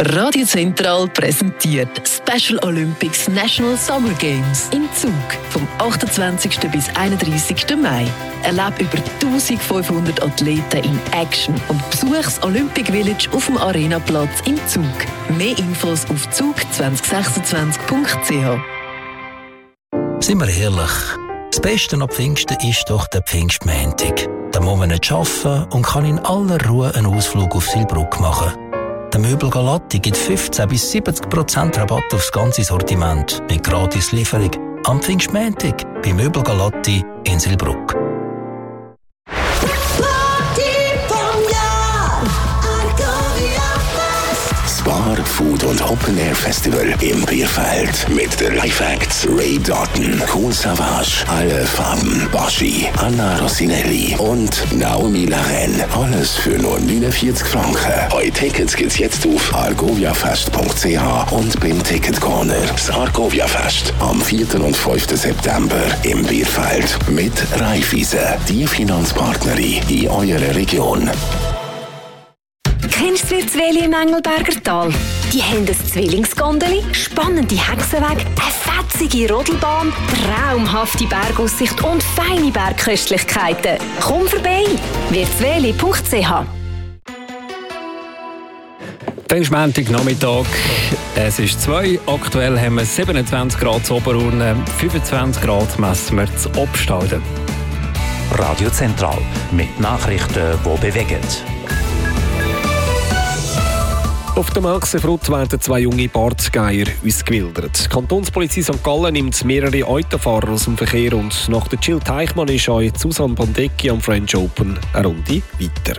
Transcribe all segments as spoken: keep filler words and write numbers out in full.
Radio Zentral präsentiert Special Olympics National Summer Games in Zug vom achtundzwanzigsten bis einunddreißigsten Mai. Erlebe über eintausendfünfhundert Athleten in Action und besuche das Olympic Village auf dem Arenaplatz in Zug. Mehr Infos auf zug zwanzig sechsundzwanzig punkt c h. Seien wir ehrlich, das Beste am Pfingsten ist doch der Pfingstmontag. Da muss man nicht arbeiten und kann in aller Ruhe einen Ausflug auf Silbrugg machen. Der Möbel Galatti gibt fünfzehn bis siebzig Prozent Rabatt aufs ganze Sortiment mit gratis Lieferung am Pfingstmontag bei Möbel Galatti in Silbrugg. Bar, Food und Open Air Festival im Bierfeld mit den Live Acts Ray Doughton, Cool Savage, Alle Farben, Baschi, Anna Rossinelli und Naomi Laren. Alles für nur neunundvierzig Franken. Eure Tickets gibt's jetzt auf argoviafest punkt c h und beim Ticket Corner. Das Argovia Fest am vierten und fünften September im Bierfeld mit Raiffeisen, die Finanzpartnerin in eurer Region. Kennst du Zweli im Engelberger Tal? Die haben ein Zwillingsgondeli, spannende Hexenwege, eine fetzige Rodelbahn, traumhafte Bergaussicht und feine Bergköstlichkeiten. Komm vorbei! wirtzweli punkt c h. Dann ist Montagnachmittag. Es ist zwei. Aktuell haben wir siebenundzwanzig Grad zu Oberurne, fünfundzwanzig Grad messen wir zu Obstalden. Radio Zentral mit Nachrichten, die bewegen. Auf der Melchsefrut werden zwei junge Bartgeier ausgewildert. Die Kantonspolizei Sankt Gallen nimmt mehrere Autofahrer aus dem Verkehr und nach der Jill Teichmann ist auch Susanne Bandecki am French Open eine Runde weiter.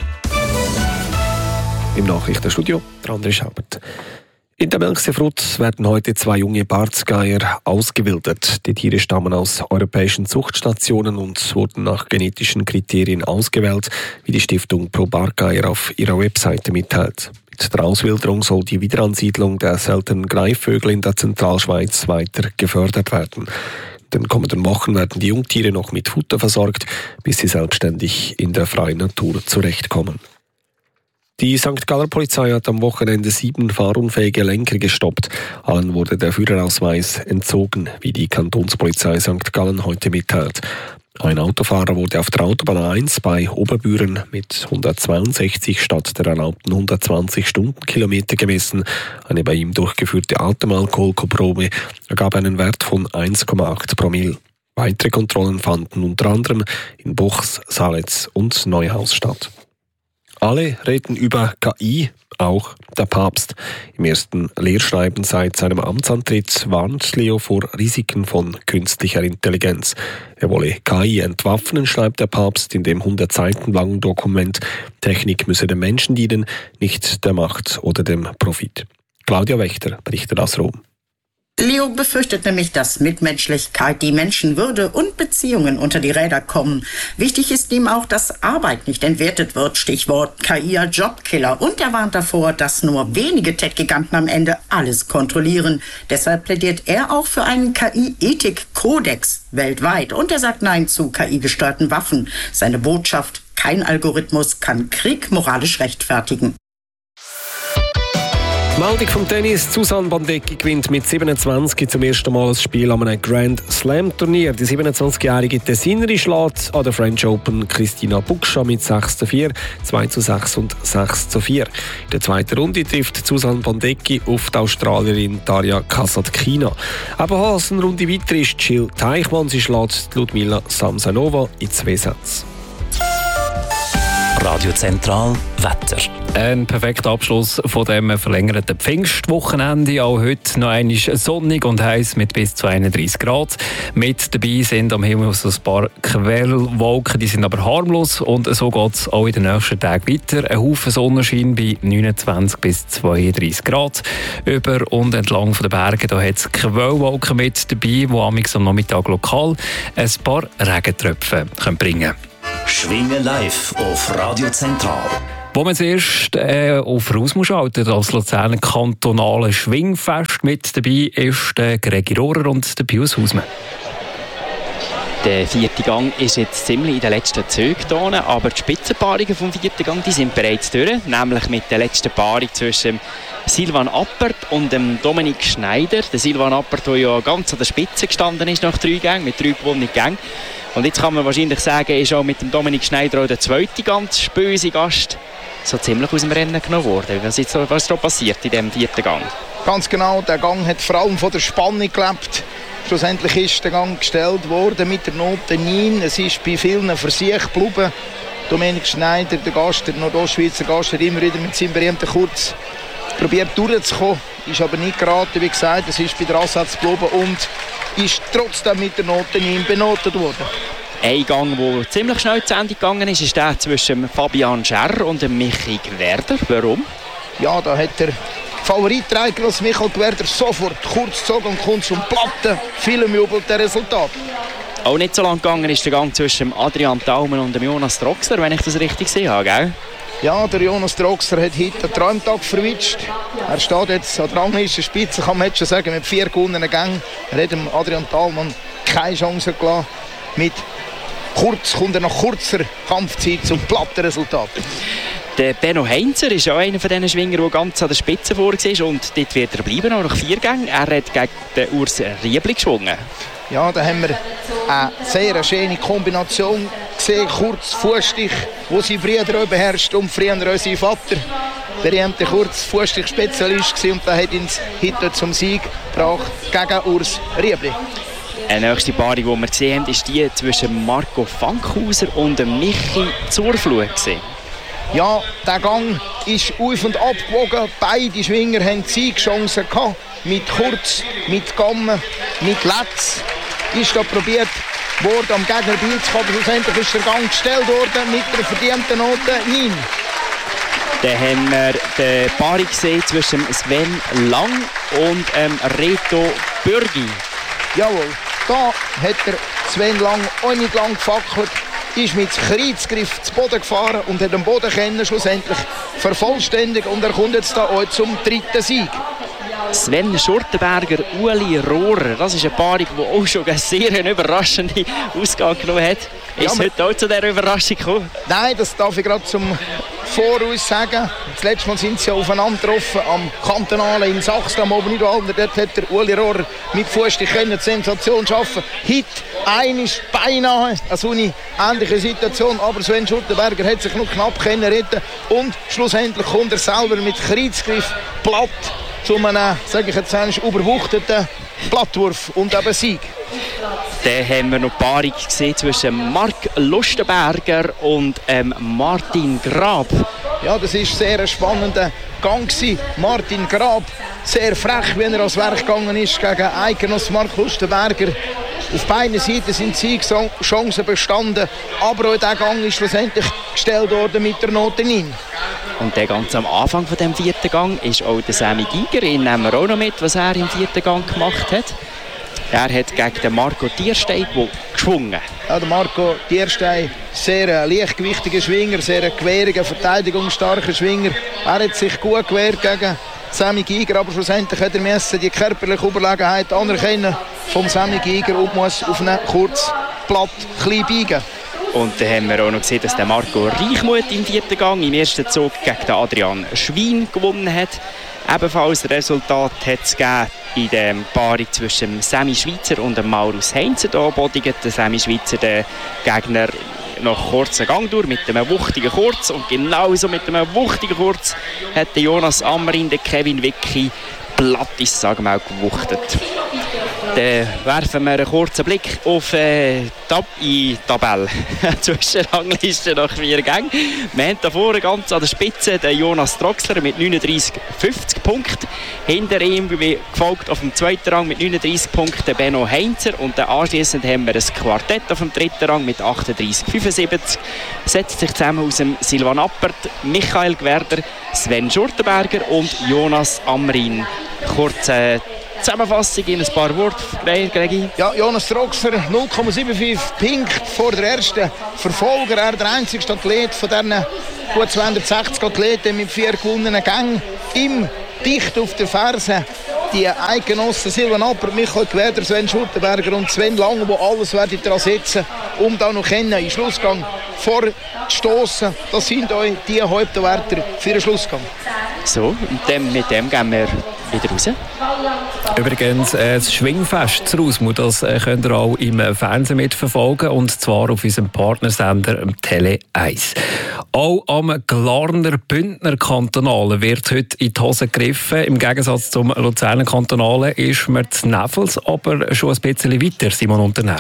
Im Nachrichtenstudio der André Schaubert. In der Melchsefrut werden heute zwei junge Bartgeier ausgewildert. Die Tiere stammen aus europäischen Zuchtstationen und wurden nach genetischen Kriterien ausgewählt, wie die Stiftung Pro Bartgeier auf ihrer Webseite mitteilt. Mit der Auswilderung soll die Wiederansiedlung der seltenen Greifvögel in der Zentralschweiz weiter gefördert werden. In den kommenden Wochen werden die Jungtiere noch mit Futter versorgt, bis sie selbstständig in der freien Natur zurechtkommen. Die Sankt Galler Polizei hat am Wochenende sieben fahrunfähige Lenker gestoppt. Allen wurde der Führerausweis entzogen, wie die Kantonspolizei Sankt Gallen heute mitteilt. Ein Autofahrer wurde auf der Autobahn eins bei Oberbüren mit hundertzweiundsechzig statt der erlaubten hundertzwanzig Stundenkilometer gemessen. Eine bei ihm durchgeführte Atemalkoholprobe ergab einen Wert von eins Komma acht Promille. Weitere Kontrollen fanden unter anderem in Buchs, Saletz und Neuhaus statt. Alle reden über K I, auch der Papst. Im ersten Lehrschreiben seit seinem Amtsantritt warnt Leo vor Risiken von künstlicher Intelligenz. Er wolle K I entwaffnen, schreibt der Papst in dem hundert Seiten langen Dokument. Technik müsse dem Menschen dienen, nicht der Macht oder dem Profit. Claudia Wächter berichtet aus Rom. Leo befürchtet nämlich, dass Mitmenschlichkeit, die Menschenwürde und Beziehungen unter die Räder kommen. Wichtig ist ihm auch, dass Arbeit nicht entwertet wird, Stichwort K I als Jobkiller. Und er warnt davor, dass nur wenige Tech-Giganten am Ende alles kontrollieren. Deshalb plädiert er auch für einen K I-Ethik-Kodex weltweit. Und er sagt Nein zu K I-gesteuerten Waffen. Seine Botschaft: Kein Algorithmus kann Krieg moralisch rechtfertigen. Meldung vom Tennis. Susanne Bandecki gewinnt mit siebenundzwanzig zum ersten Mal ein Spiel an einem Grand Slam Turnier. Die siebenundzwanzigjährige Tessinerin schlägt an der French Open Christina Bugscha mit sechs zu vier, zwei zu sechs und sechs zu vier. In der zweiten Runde trifft Susanne Bandecki auf die Australierin Daria Kasatkina. Ebenfalls eine Runde weiter ist Jill Teichmann. Sie schlägt Ludmila Samsonova in zwei Sätzen. Radio Zentral Wetter. Ein perfekter Abschluss von dem verlängerten Pfingstwochenende. Auch heute noch einmal sonnig und heiß mit bis zu einunddreißig Grad. Mit dabei sind am Himmel so ein paar Quellwolken, die sind aber harmlos. Und so geht es auch in den nächsten Tagen weiter. Ein Haufen Sonnenschein bei neunundzwanzig bis zweiunddreißig Grad. Über und entlang der Berge da hat es Quellwolken mit dabei, die am Nachmittag lokal ein paar Regentröpfe bringen können. Schwingen live auf Radio Zentral. Wo man zuerst äh, auf Raus schalten als Luzerner kantonale Schwingfest. Mit dabei ist der Gregi Rohrer und der Pius Hausmann. Der vierte Gang ist jetzt ziemlich in den letzten Zügen, aber die Spitzenpaarungen vom vierten Gang die sind bereits durch, nämlich mit der letzten Paarung zwischen Silvan Appert und dem Dominik Schneider. Der Silvan Appert, der ja ganz an der Spitze gestanden ist nach drei Gängen, mit drei gewonnenen Gängen. Und jetzt kann man wahrscheinlich sagen, ist auch mit dem Dominik Schneider auch der zweite ganz böse Gast so ziemlich aus dem Rennen genommen worden. Was ist so, was ist da passiert in diesem vierten Gang? Ganz genau, der Gang hat vor allem von der Spannung gelebt. Schlussendlich ist der Gang gestellt worden mit der Note neun. Es ist bei vielen Versuchen geblieben. Dominik Schneider, der Gast, der Nordostschweizer Gast, hat immer wieder mit seinem berühmten Kurz probiert durchzukommen. Ist aber nicht geraten, wie gesagt. Es ist bei der Ansatz geblieben und ist trotzdem mit der Note neun benotet worden. Ein Gang, der ziemlich schnell zu Ende gegangen ist, ist der zwischen Fabian Scherr und Michi Gwerder. Warum? Ja, da hat der Favoritträger Michael Gwerder sofort kurz gezogen und kommt zum Platten. Vielen jubelt der Resultat. Auch nicht so lang gegangen ist der Gang zwischen Adrian Taumann und Jonas Troxler, wenn ich das richtig sehe, gell? Ja, der Jonas Troxler hat heute einen Träumtag verwischt. Er steht jetzt an der Ranglistenspitze, kann man jetzt schon sagen, mit vier gewonnenen Gängen. Er hat dem Adrian Taumann keine Chance gelassen. Mit kurz kommt er nach kurzer Kampfzeit zum Plattenresultat. Der Benno Heinzer ist auch einer von diesen Schwinger, der ganz an der Spitze vor war. Und dort wird er bleiben, auch nach vier Gängen. Er hat gegen den Urs Riebli geschwungen. Ja, da haben wir eine sehr schöne Kombination gesehen. Kurz Fußstich, wo sein Bruder auch beherrscht und früher auch sein Vater. Berühmter Kurz-Fußstich-Spezialist und der hat ihn heute zum Sieg gebracht gegen Urs Riebli. Eine nächste Paarung, die wir gesehen haben, ist die zwischen Marco Fankhauser und Michi Zurfluh. Ja, der Gang ist auf und ab gewogen. Beide Schwinger hatten Siegchancen gehabt. Mit Kurz, mit Gamme, mit Letz. Ist da probiert worden, am Gegner beizukommen. Schlussendlich ist der Gang gestellt worden mit der verdienten Note neun. Dann haben wir die Paarung gesehen zwischen Sven Lang und ähm, Reto Bürgi. Jawohl, da hat der Sven Lang auch nicht lang gefackelt. Ist mit Kreuzgriff zu Boden gefahren und hat den Boden kennen, schlussendlich vervollständigt. Und er kommt jetzt da auch zum dritten Sieg. Sven Schurtenberger, Uli Rohrer, das ist eine Paarung, die auch schon eine sehr überraschende Ausgang genommen hat. Ist es ja, heute auch zu dieser Überraschung gekommen? Nein, das darf ich gerade zum Voraus sagen. Das letzte Mal sind sie ja aufeinander getroffen am Kantonalen in Sachsen, am Oberniederwalder. Dort hat der Uli Rohrer mit Fußstich die Sensation schaffen. Heute einisch beinahe eine so eine ähnliche Situation, aber Sven Schurtenberger hat sich noch knapp können retten und schlussendlich kommt er selber mit Kreuzgriff platt zu einem, sage ich jetzt einmal, überwuchteten Plattwurf und eben Sieg. Dann haben wir noch eine Paarung gesehen zwischen Marc Lustenberger und ähm, Martin Grab. Ja, das war sehr ein spannender Gang gewesen. Martin Grab, sehr frech, wenn er ans Werk gegangen ist gegen Eidgenoss Marc Lustenberger. Auf beiden Seiten sind Siegchancen bestanden, aber auch dieser Gang ist schlussendlich gestellt worden mit der Note neun. Und der ganz am Anfang von dem vierten Gang ist auch der Sammy Giger. Den nehmen wir auch noch mit, was er im vierten Gang gemacht hat. Er hat gegen den Marco Tierstein geschwungen. Ja, der Marco Tierstein, sehr ein leichtgewichtiger Schwinger, sehr ein gewehriger, verteidigungsstarker Schwinger. Er hat sich gut gewehrt gegen Sammy Giger, aber schlussendlich hat er müssen die körperliche Überlegenheit anerkennen vom Sammy Giger und muss auf einen kurz platt klein biegen. Und dann haben wir auch noch gesehen, dass der Marco Reichmuth im vierten Gang im ersten Zug gegen den Adrian Schwein gewonnen hat. Ebenfalls Resultat hat es gegeben in der Paarung zwischen Sammy Schweizer und Maurus Heinzer. Da bodigt der Sammy Schweizer den Gegner nach kurzen Gang durch mit einem wuchtigen Kurz. Und genauso mit einem wuchtigen Kurz hat der Jonas Ammerin, der Kevin Wicki, platt ins Sagenmaul gewuchtet. Dann werfen wir einen kurzen Blick auf äh, die Tabelle zwischen Ranglisten nach vier Gängen. Wir haben da vorne ganz an der Spitze den Jonas Troxler mit neununddreissig fünfzig Punkten. Hinter ihm gefolgt auf dem zweiten Rang mit neununddreissig Punkten Benno Heinzer. Und dann anschliessend haben wir ein Quartett auf dem dritten Rang mit achtunddreissig fünfundsiebzig. Setzt sich zusammen aus dem Silvan Appert, Michael Gwerder, Sven Schurtenberger und Jonas Amrin. Kurze Zusammenfassung in ein paar Worte, Gregi. Ja, Jonas Troxler, null Komma fünfundsiebzig Punkte vor der ersten Verfolger. Er der einzigste Athlet von diesen gut zweihundertsechzig Athleten mit vier gewonnenen Gängen. Im dicht auf der Ferse die Eidgenossen Silvan Apper, Michael Gwerder, Sven Schurtenberger und Sven Lange, die alles werden daran setzen, um da noch in den Schlussgang vorzustossen. Das sind euch die Hauptwärter für den Schlussgang. So, und dem, mit dem gehen wir wieder raus. Übrigens, äh, das Schwingfest zu Rausmut, das äh, könnt ihr auch im äh, Fernsehen mitverfolgen, und zwar auf unserem Partnersender Tele eins. Auch am Glarner Bündner Kantonalen wird heute in die Hose gegriffen. Im Gegensatz zum Luzerner Kantonalen ist man zu Neffels aber schon ein bisschen weiter, Simon Unternär.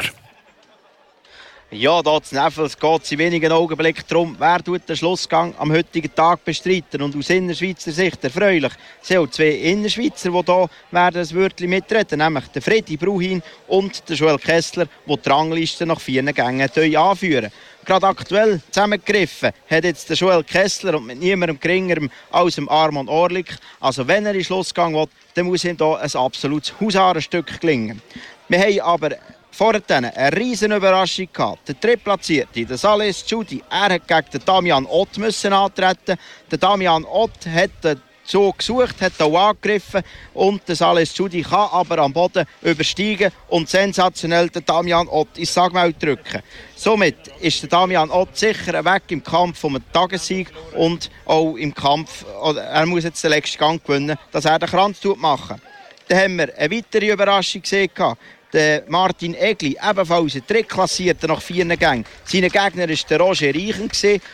Ja, hier zu Neffels geht es in wenigen Augenblicken darum, wer den Schlussgang am heutigen Tag bestreiten. Und aus Innerschweizer Sicht erfreulich sind auch zwei Innerschweizer, die hier werden ein Wörtchen mitreden, nämlich der Freddy Bruhin und der Joel Kessler, die die Rangliste nach vier Gängen anführen. Gerade aktuell zusammengegriffen hat jetzt der Joel Kessler und mit niemandem geringerem als dem Armand Orlik. Also wenn er in den Schlussgang will, dann muss ihm hier ein absolutes Husarstück gelingen. Wir haben aber vorher eine riesen Überraschung gehabt. Der Drittplatzierte, der Saleh Schudi, er hat gegen den Damian Ott müssen antreten. Der Damian Ott hat so gesucht, hat auch angegriffen, und der Saleh Schudi kann aber am Boden übersteigen und sensationell den Damian Ott ins Sagmaul drücken. Somit ist der Damian Ott sicher weg im Kampf um den Tagessieg und auch im Kampf, oder er muss jetzt den letzten Gang gewinnen, dass er den Kranz machen. Dann haben wir eine weitere Überraschung gesehen. Der Martin Egli, ebenfalls ein Drittklassierter nach vier Gängen. Sein Gegner war der Roger Reichen.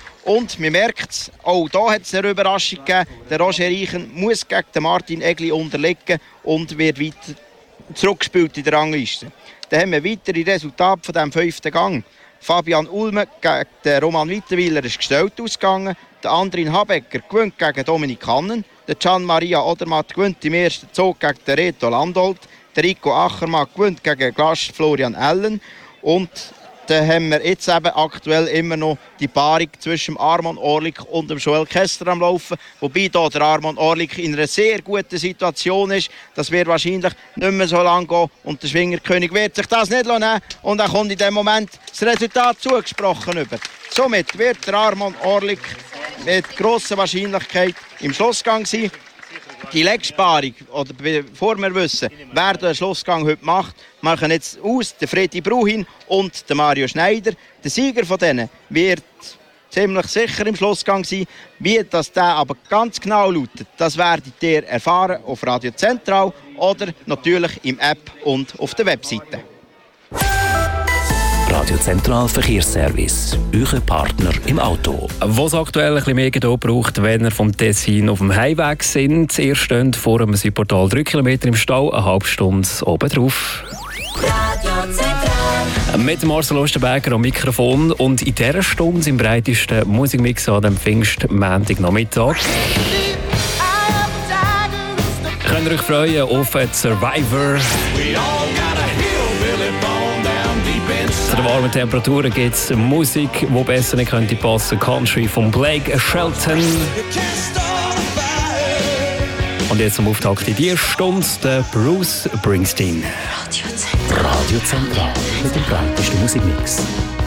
Und man merkt es, auch hier hat es eine Überraschung gegeben. Der Roger Reichen muss gegen den Martin Egli unterliegen und wird weiter zurückgespielt in der Rangliste. Dann haben wir weitere Resultate von diesem fünften Gang. Fabian Ulme gegen den Roman Wittenwiller ist gestellt ausgegangen. Der Andrin Habecker gewinnt gegen Dominik Hannen. Der Gian Maria Odermatt gewinnt im ersten Zug gegen den Reto Landolt. Der Rico Achermann gewinnt gegen Gast Florian Ellen. Und dann haben wir jetzt eben aktuell immer noch die Paarung zwischen Armand Orlik und dem Joel Kessler am Laufen. Wobei hier der Armand Orlik in einer sehr guten Situation ist. Das wird wahrscheinlich nicht mehr so lange gehen. Und der Schwingerkönig wird sich das nicht nehmen. Und dann kommt in dem Moment das Resultat zugesprochen über. Somit wird der Armand Orlik mit grosser Wahrscheinlichkeit im Schlussgang sein. Die letzte Paarung, oder bevor wir wissen, wer den Schlussgang heute macht, machen jetzt aus der Freddy Bruhin und der Mario Schneider. Der Sieger von denen wird ziemlich sicher im Schlussgang sein. Wie das der aber ganz genau lautet, das werdet ihr erfahren auf Radio Zentral oder natürlich im App und auf der Webseite. Radio Zentral Verkehrsservice, euer Partner im Auto. Was aktuell ein bisschen mehr Geduld braucht, wenn ihr vom Tessin auf dem Heimweg sind. Ihr steht vor dem Südportal drei Kilometer im Stau, eine halbe Stunde oben drauf. Radio Zentral. Mit Marcel Osterberger am Mikrofon und in dieser Stunde im breitesten Musikmix an dem Pfingstmontagnachmittag. Könnt ihr euch freuen auf Survivor. Zu den warmen Temperaturen gibt es Musik, die besser nicht könnte passen. Country von Blake Shelton. Und jetzt zum Auftakt in dieser Stunde der Bruce Springsteen. Radio Zentral mit dem breitesten Musikmix.